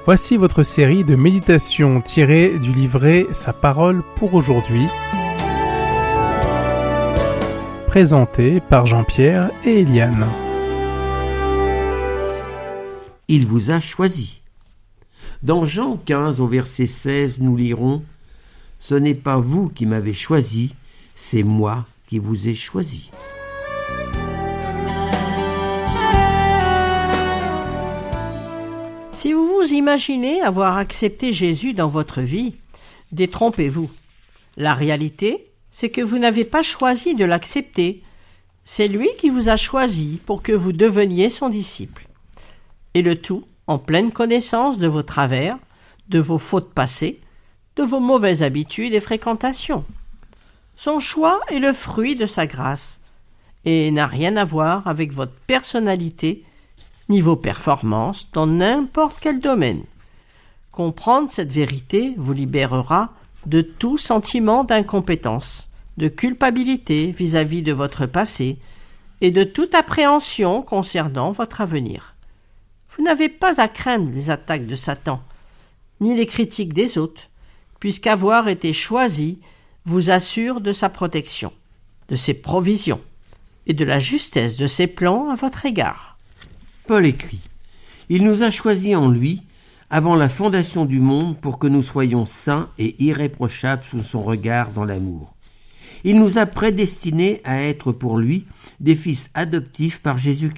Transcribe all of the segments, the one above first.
Voici votre série de méditations tirées du livret Sa parole pour aujourd'hui, présentée par Jean-Pierre et Eliane. Il vous a choisi. Dans Jean 15 au verset 16, nous lirons « Ce n'est pas vous qui m'avez choisi, c'est moi qui vous ai choisi. » Si vous vous imaginez avoir accepté Jésus dans votre vie, détrompez-vous. La réalité, c'est que vous n'avez pas choisi de l'accepter. C'est lui qui vous a choisi pour que vous deveniez son disciple. Et le tout en pleine connaissance de vos travers, de vos fautes passées, de vos mauvaises habitudes et fréquentations. Son choix est le fruit de sa grâce et n'a rien à voir avec votre personnalité ni vos performances dans n'importe quel domaine. Comprendre cette vérité vous libérera de tout sentiment d'incompétence, de culpabilité vis-à-vis de votre passé et de toute appréhension concernant votre avenir. Vous n'avez pas à craindre les attaques de Satan, ni les critiques des autres, puisqu'avoir été choisi vous assure de sa protection, de ses provisions et de la justesse de ses plans à votre égard. Paul écrit « Il nous a choisis en lui, avant la fondation du monde, pour que nous soyons saints et irréprochables sous son regard dans l'amour. Il nous a prédestinés à être pour lui des fils adoptifs par Jésus-Christ. »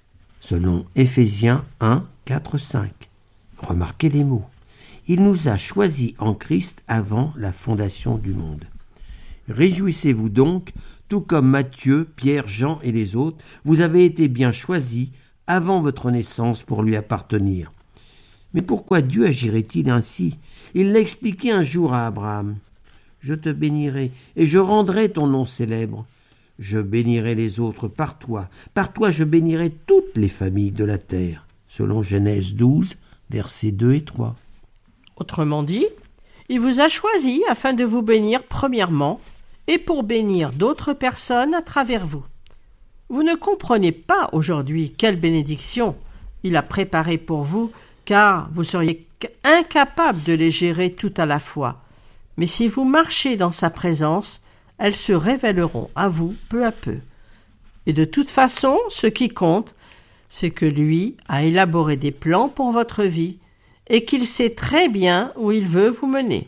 Selon Éphésiens 1, 4, 5. Remarquez les mots. Il nous a choisis en Christ avant la fondation du monde. Réjouissez-vous donc, tout comme Matthieu, Pierre, Jean et les autres, vous avez été bien choisis avant votre naissance pour lui appartenir. Mais pourquoi Dieu agirait-il ainsi ? Il l'a expliqué un jour à Abraham. « Je te bénirai et je rendrai ton nom célèbre. Je bénirai les autres par toi je bénirai toutes les familles de la terre. » Selon Genèse 12, versets 2 et 3. Autrement dit, il vous a choisi afin de vous bénir premièrement et pour bénir d'autres personnes à travers vous. Vous ne comprenez pas aujourd'hui quelle bénédiction il a préparée pour vous, car vous seriez incapable de les gérer tout à la fois. Mais si vous marchez dans sa présence, elles se révéleront à vous peu à peu. Et de toute façon, ce qui compte, c'est que lui a élaboré des plans pour votre vie et qu'il sait très bien où il veut vous mener.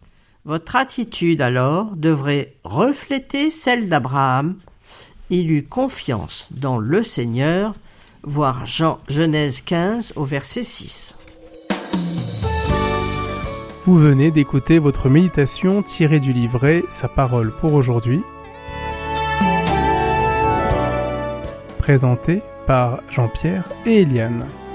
Votre attitude alors devrait refléter celle d'Abraham. Il eut confiance dans le Seigneur, voir Genèse 15 au verset 6. Vous venez d'écouter votre méditation tirée du livret Sa parole pour aujourd'hui, présentée par Jean-Pierre et Eliane.